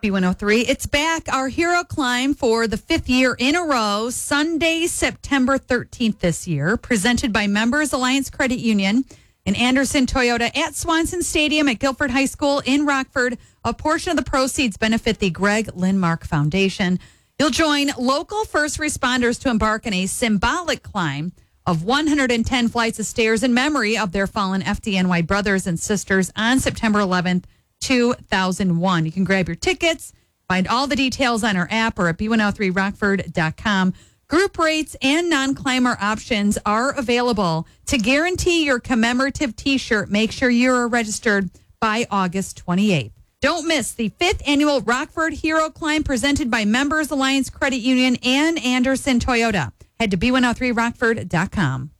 B103. It's back. Our hero climb for the 5th year in a row, Sunday, September 13th this year, presented by Members Alliance Credit Union and Anderson Toyota at Swanson Stadium at Guilford High School in Rockford. A portion of the proceeds benefit the Greg Lindmark Foundation. You'll join local first responders to embark on a symbolic climb of 110 flights of stairs in memory of their fallen FDNY brothers and sisters on September 11th, 2001. You can grab your tickets, find all the details on our app or at b103rockford.com. Group rates and non-climber options are available. To guarantee your commemorative T-shirt, make sure you're registered by August 28th. Don't miss the 5th annual Rockford Hero Climb presented by Members Alliance Credit Union and Anderson Toyota. Head to b103rockford.com.